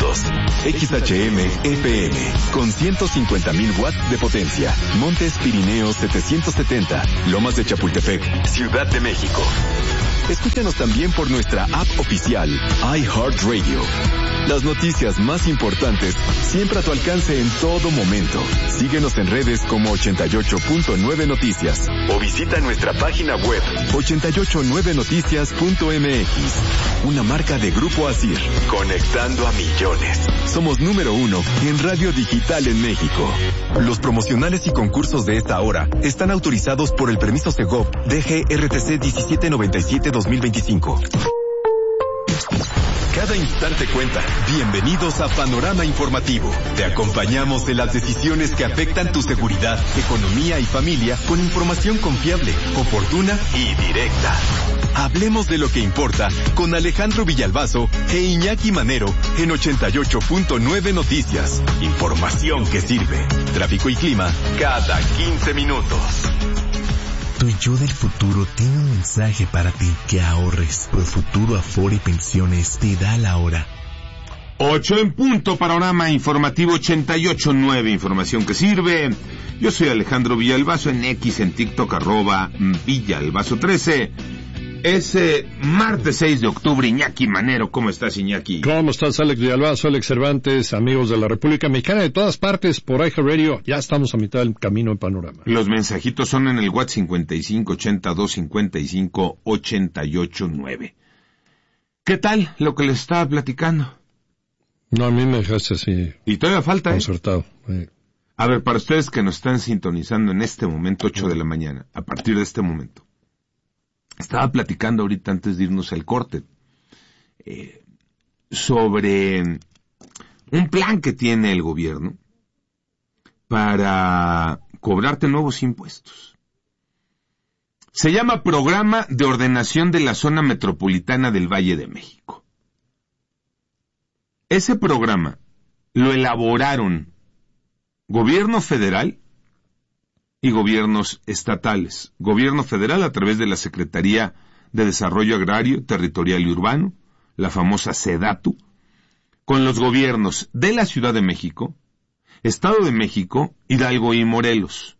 minutos. XHM FM, con 150,000 watts de potencia. Montes Pirineos 770, Lomas de Chapultepec, Ciudad de México. Escúchanos también por nuestra app oficial, iHeartRadio. Las noticias más importantes siempre a tu alcance en todo momento. Síguenos en redes como 88.9 Noticias o visita nuestra página web 889noticias.mx. Una marca de Grupo Asir, conectando a millones. Somos número 1 en radio digital en México. Los promocionales y concursos de esta hora están autorizados por el permiso Segov DGRTC 1797-2025. Cada instante cuenta. Bienvenidos a Panorama Informativo. Te acompañamos en las decisiones que afectan tu seguridad, economía y familia con información confiable, oportuna y directa. Hablemos de lo que importa con Alejandro Villalbazo e Iñaki Manero en 88.9 Noticias. Información que sirve. Tráfico y clima cada 15 minutos. Tu yo del futuro tiene un mensaje para ti: que ahorres. Profuturo Afore y Pensiones te da la hora. 8 en punto, Panorama Informativo 88.9, información que sirve. Yo soy Alejandro Villalbazo, en X, en TikTok, @Villalbazo13. Es martes 6 de octubre, Iñaki Manero. ¿Cómo estás, Iñaki? ¿Cómo estás, Alex Villalbazo, Alex Cervantes, amigos de la República Mexicana, de todas partes, por iHeartRadio? Ya estamos a mitad del camino en Panorama. Los mensajitos son en el WhatsApp 5582558889. ¿Qué tal lo que les estaba platicando? No, a mí me dejaste así. Y todavía falta, concertado. A ver, para ustedes que nos están sintonizando en este momento, 8 de la mañana, a partir de este momento. Estaba platicando ahorita antes de irnos al corte sobre un plan que tiene el gobierno para cobrarte nuevos impuestos. Se llama Programa de Ordenación de la Zona Metropolitana del Valle de México. Ese programa lo elaboraron gobierno federal y gobiernos estatales. Gobierno federal a través de la Secretaría de Desarrollo Agrario, Territorial y Urbano, la famosa SEDATU, con los gobiernos de la Ciudad de México, Estado de México, Hidalgo y Morelos.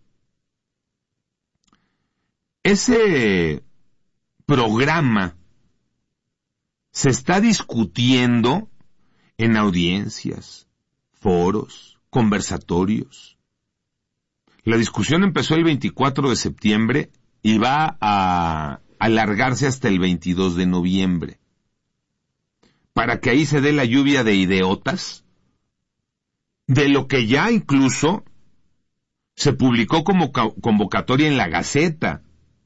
Ese programa se está discutiendo en audiencias, foros, conversatorios. La discusión empezó el 24 de septiembre y va a alargarse hasta el 22 de noviembre. Para que ahí se dé la lluvia de idiotas, de lo que ya incluso se publicó como convocatoria en la Gaceta.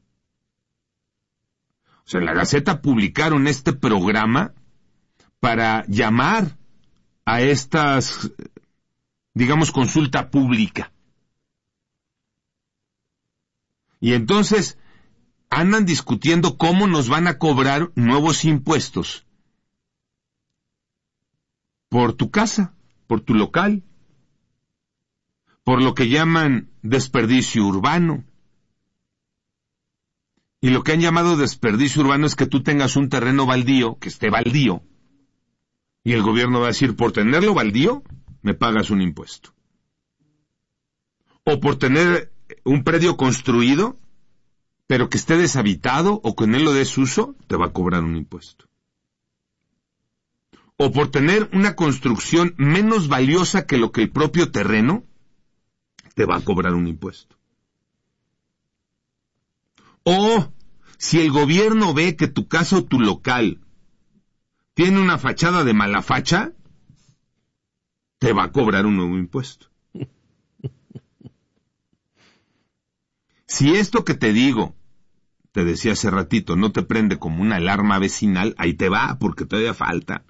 O sea, en la Gaceta publicaron este programa para llamar a estas, digamos, consulta pública. Y entonces andan discutiendo cómo nos van a cobrar nuevos impuestos por tu casa, por tu local, por lo que llaman desperdicio urbano. Y lo que han llamado desperdicio urbano es que tú tengas un terreno baldío, que esté baldío, y el gobierno va a decir, por tenerlo baldío, me pagas un impuesto. O por tener un predio construido, pero que esté deshabitado o que en él lo des uso, te va a cobrar un impuesto. O por tener una construcción menos valiosa que lo que el propio terreno, te va a cobrar un impuesto. O si el gobierno ve que tu casa o tu local tiene una fachada de mala facha, te va a cobrar un nuevo impuesto. Si esto que te digo, te decía hace ratito, no te prende como una alarma vecinal, ahí te va, porque todavía falta.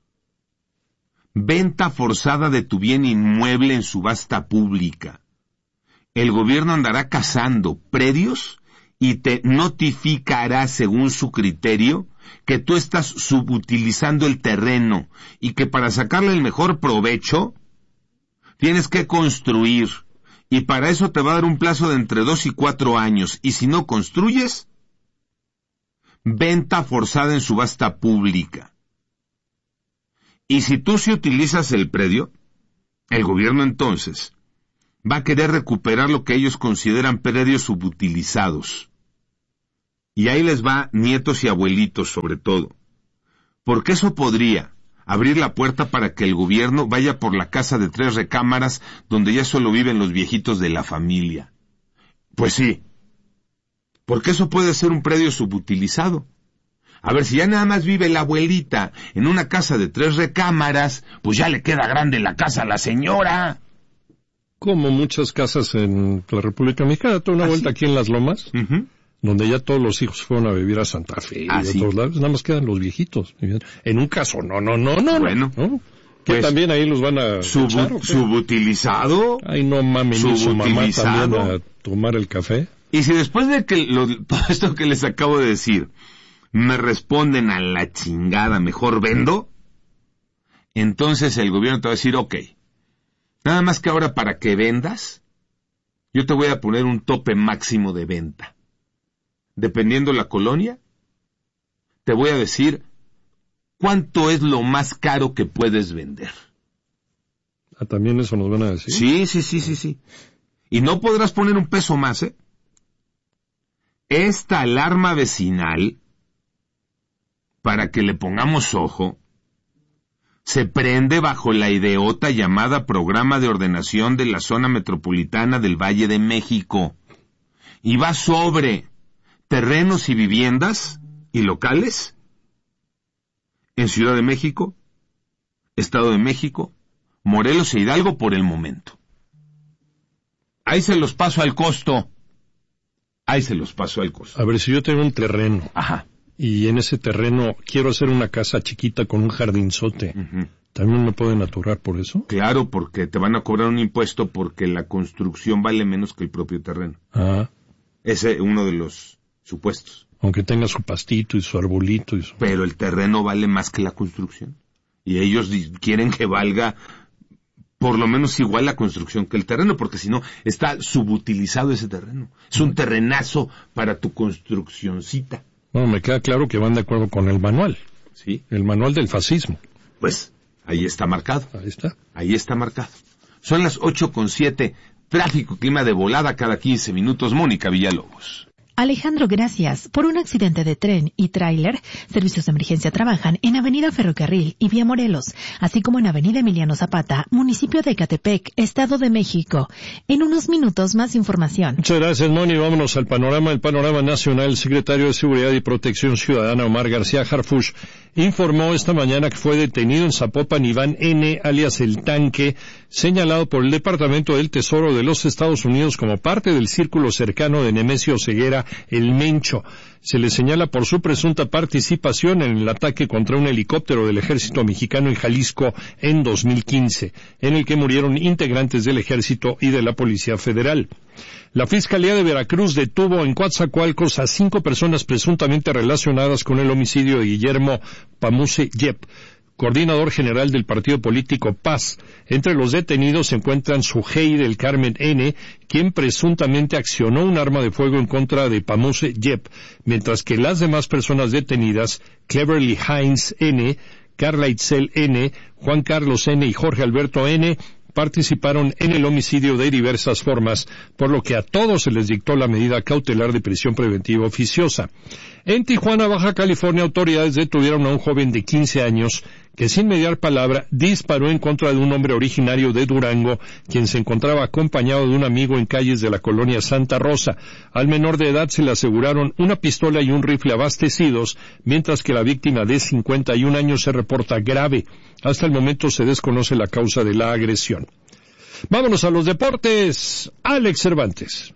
Venta forzada de tu bien inmueble en subasta pública. El gobierno andará cazando predios y te notificará según su criterio que tú estás subutilizando el terreno y que para sacarle el mejor provecho tienes que construir. Y para eso te va a dar un plazo de entre 2 y 4 años. Y si no construyes, venta forzada en subasta pública. Y si tú sí utilizas el predio, el gobierno entonces va a querer recuperar lo que ellos consideran predios subutilizados. Y ahí les va nietos y abuelitos sobre todo. Porque eso podría abrir la puerta para que el gobierno vaya por la casa de 3 recámaras donde ya solo viven los viejitos de la familia. Pues sí, porque eso puede ser un predio subutilizado. A ver, si ya nada más vive la abuelita en una casa de 3 recámaras, pues ya le queda grande la casa a la señora. Como muchas casas en la República Mexicana, toda una vuelta aquí en Las Lomas, donde ya todos los hijos fueron a vivir a Santa Fe y a todos lados, nada más quedan los viejitos. En un caso, no. Bueno, ¿no? Que pues, también ahí los van a echar, subutilizado. Ay, no mames, ni su mamá también a tomar el café. Y si después de que todo esto que les acabo de decir, me responden a la chingada, mejor vendo, entonces el gobierno te va a decir, ok, nada más que ahora para que vendas, yo te voy a poner un tope máximo de venta. Dependiendo la colonia, te voy a decir cuánto es lo más caro que puedes vender. Ah, también eso nos van a decir. Sí. Y no podrás poner un peso más, ¿eh? Esta alarma vecinal, para que le pongamos ojo, se prende bajo la idiota llamada Programa de Ordenación de la Zona Metropolitana del Valle de México. Y va sobre terrenos y viviendas y locales en Ciudad de México, Estado de México, Morelos e Hidalgo por el momento. Ahí se los paso al costo. A ver, si yo tengo un terreno. Ajá. Y en ese terreno quiero hacer una casa chiquita con un jardinzote. ¿También me pueden aturar por eso? Claro, porque te van a cobrar un impuesto porque la construcción vale menos que el propio terreno. Ah. Ese es uno de los supuestos. Aunque tenga su pastito y su arbolito y su... Pero el terreno vale más que la construcción. Y ellos quieren que valga por lo menos igual la construcción que el terreno, porque si no, está subutilizado ese terreno. Es un terrenazo para tu construccioncita. Bueno, me queda claro que van de acuerdo con el manual. Sí. El manual del fascismo. Pues, ahí está marcado. Ahí está marcado. Son las 8:07. Tráfico, clima de volada cada 15 minutos. Mónica Villalobos. Alejandro, gracias. Por un accidente de tren y tráiler, servicios de emergencia trabajan en Avenida Ferrocarril y Vía Morelos, así como en Avenida Emiliano Zapata, municipio de Ecatepec, Estado de México. En unos minutos más información. Muchas gracias, Moni. Vámonos al panorama. El panorama nacional. El secretario de Seguridad y Protección Ciudadana, Omar García Harfuch, informó esta mañana que fue detenido en Zapopan Iván N., alias El Tanque, señalado por el Departamento del Tesoro de los Estados Unidos como parte del círculo cercano de Nemesio Ceguera, El Mencho. Se le señala por su presunta participación en el ataque contra un helicóptero del ejército mexicano en Jalisco en 2015, en el que murieron integrantes del ejército y de la Policía Federal. La Fiscalía de Veracruz detuvo en Coatzacoalcos a 5 personas presuntamente relacionadas con el homicidio de Guillermo Pamuse Yep, coordinador general del partido político Paz. Entre los detenidos se encuentran Sujei del Carmen N., quien presuntamente accionó un arma de fuego en contra de Pamuse Yep, mientras que las demás personas detenidas, Cleverly Hines N., Carla Itzel N., Juan Carlos N. y Jorge Alberto N., participaron en el homicidio de diversas formas, por lo que a todos se les dictó la medida cautelar de prisión preventiva oficiosa. En Tijuana, Baja California, autoridades detuvieron a un joven de 15 años que sin mediar palabra disparó en contra de un hombre originario de Durango, quien se encontraba acompañado de un amigo en calles de la colonia Santa Rosa. Al menor de edad se le aseguraron una pistola y un rifle abastecidos, mientras que la víctima de 51 años se reporta grave. Hasta el momento se desconoce la causa de la agresión. Vámonos a los deportes. Alex Cervantes.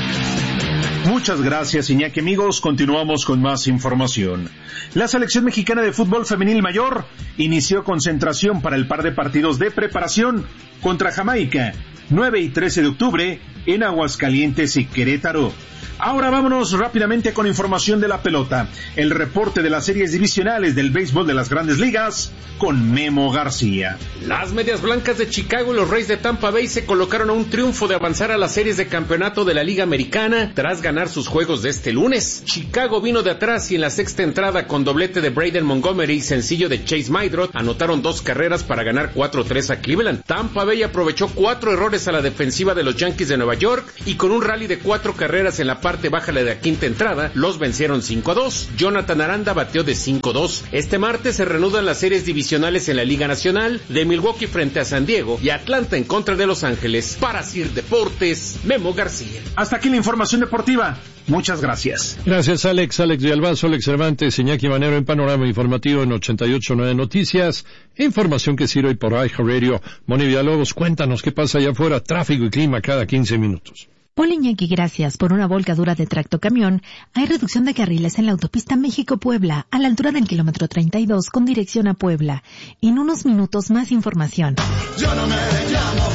Muchas gracias, Iñaki. Amigos, continuamos con más información. La selección mexicana de fútbol femenil mayor inició concentración para el par de partidos de preparación contra Jamaica, 9 y 13 de octubre, en Aguascalientes y Querétaro. Ahora vámonos rápidamente con información de la pelota. El reporte de las series divisionales del béisbol de las Grandes Ligas con Memo García. Las Medias Blancas de Chicago y los Rays de Tampa Bay se colocaron a un triunfo de avanzar a las series de campeonato de la Liga Americana tras ganar sus juegos de este lunes. Chicago vino de atrás y en la sexta entrada con doblete de Braden Montgomery y sencillo de Chase Maidrot anotaron 2 carreras para ganar 4-3 a Cleveland. Tampa Bay aprovechó 4 errores a la defensiva de los Yankees de Nueva York y con un rally de 4 carreras en la parte baja de la quinta entrada, los vencieron 5-2. Jonathan Aranda bateó de 5-2. Este martes se reanudan las series divisionales en la Liga Nacional, de Milwaukee frente a San Diego y Atlanta en contra de Los Ángeles. Para Sir Deportes, Memo García. Hasta aquí la información deportiva. Muchas gracias. Gracias, Alex de Albazo, Alex Cervantes, Iñaki Manero en Panorama Informativo en 88.9 Noticias. Información que sirve por iHeartRadio. Moni Villalobos, cuéntanos qué pasa allá afuera, tráfico y clima cada 15 minutos. Hola Iñaki, gracias. Por una volcadura de tractocamión, hay reducción de carriles en la autopista México-Puebla, a la altura del kilómetro 32, con dirección a Puebla. En unos minutos más información. Yo no me llamo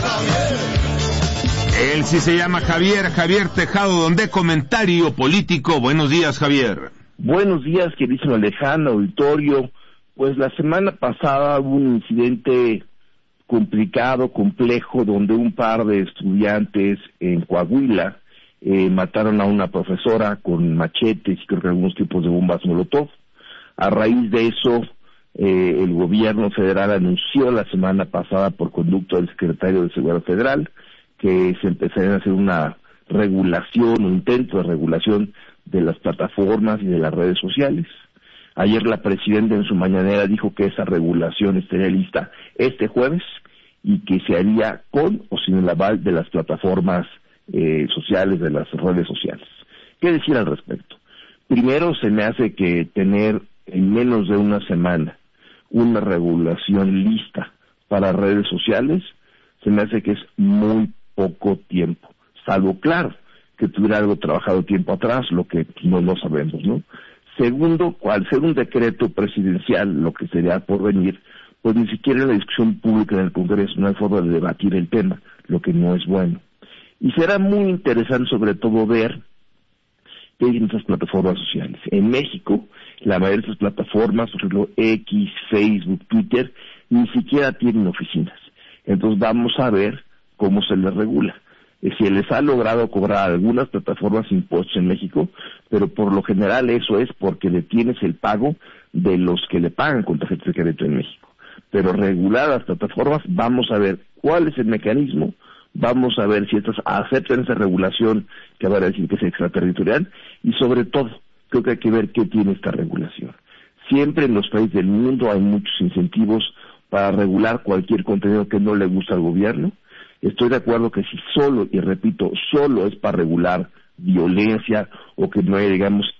Javier. Él sí se llama Javier Tejado, donde comentario político. Buenos días, Javier. Buenos días, queridísimo Alejandro, auditorio. Pues la semana pasada hubo un incidente complicado, complejo, donde un par de estudiantes en Coahuila mataron a una profesora con machetes y creo que algunos tipos de bombas molotov. A raíz de eso, el gobierno federal anunció la semana pasada por conducto del secretario de Seguridad Federal que se empezaría a hacer una regulación, un intento de regulación de las plataformas y de las redes sociales. Ayer la presidenta en su mañanera dijo que esa regulación estaría lista este jueves y que se haría con o sin el aval de las plataformas sociales, de las redes sociales. ¿Qué decir al respecto? Primero, se me hace que tener en menos de una semana una regulación lista para redes sociales, se me hace que es muy poco tiempo, salvo, claro, que tuviera algo trabajado tiempo atrás, lo que no sabemos, ¿no? Segundo, al ser un decreto presidencial, lo que sería por venir, pues ni siquiera en la discusión pública en el Congreso no hay forma de debatir el tema, lo que no es bueno. Y será muy interesante sobre todo ver qué hay en esas plataformas sociales. En México, la mayoría de esas plataformas, por ejemplo, X, Facebook, Twitter, ni siquiera tienen oficinas. Entonces vamos a ver cómo se les regula. Se les ha logrado cobrar a algunas plataformas impuestos en México, pero por lo general eso es porque detienes el pago de los que le pagan con tarjetas de crédito en México. Pero regular las plataformas, vamos a ver cuál es el mecanismo, vamos a ver si estas aceptan esa regulación que va a decir que es extraterritorial y sobre todo, creo que hay que ver qué tiene esta regulación. Siempre en los países del mundo hay muchos incentivos para regular cualquier contenido que no le gusta al gobierno. Estoy de acuerdo que si solo, y repito, solo es para regular violencia o que no hay, digamos,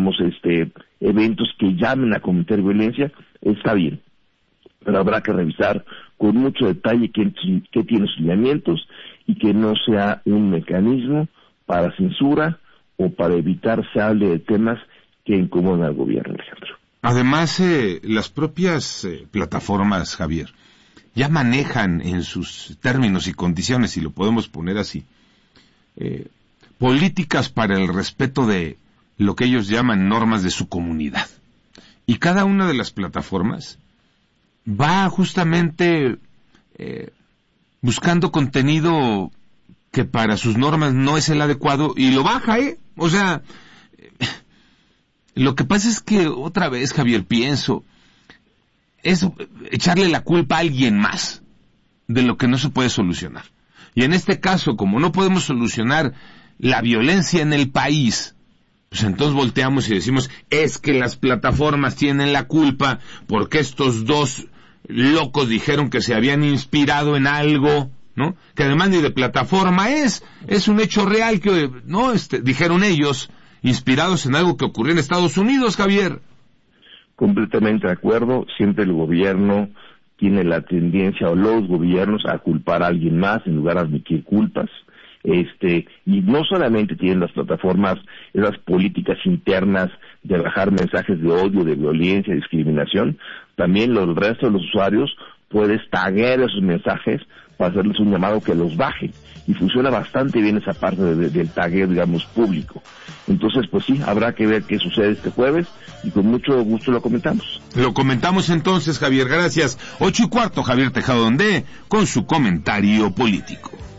eventos que llamen a cometer violencia, está bien. Pero habrá que revisar con mucho detalle qué tiene sus lineamientos y que no sea un mecanismo para censura o para evitar se hable de temas que incomodan al gobierno, Alejandro. Además, las propias plataformas, Javier, ya manejan en sus términos y condiciones, si lo podemos poner así, políticas para el respeto de lo que ellos llaman normas de su comunidad. Y cada una de las plataformas va justamente buscando contenido que para sus normas no es el adecuado y lo baja, O sea, lo que pasa es que otra vez, Javier, pienso, es echarle la culpa a alguien más de lo que no se puede solucionar. Y en este caso, como no podemos solucionar la violencia en el país, pues entonces volteamos y decimos, es que las plataformas tienen la culpa porque estos dos locos dijeron que se habían inspirado en algo, ¿no? Que además ni de plataforma es un hecho real que, ¿no? Dijeron ellos, inspirados en algo que ocurrió en Estados Unidos, Javier. Completamente de acuerdo, siempre el gobierno tiene la tendencia, o los gobiernos, a culpar a alguien más en lugar de admitir culpas. Y no solamente tienen las plataformas esas políticas internas de bajar mensajes de odio, de violencia, de discriminación, también el resto de los usuarios puedes taguear esos mensajes para hacerles un llamado que los baje. y funciona bastante bien esa parte del tagueo, digamos, público. Entonces, pues sí, habrá que ver qué sucede este jueves y con mucho gusto lo comentamos. Lo comentamos entonces, Javier, gracias. 8:15, Javier Tejado Ondé, con su comentario político.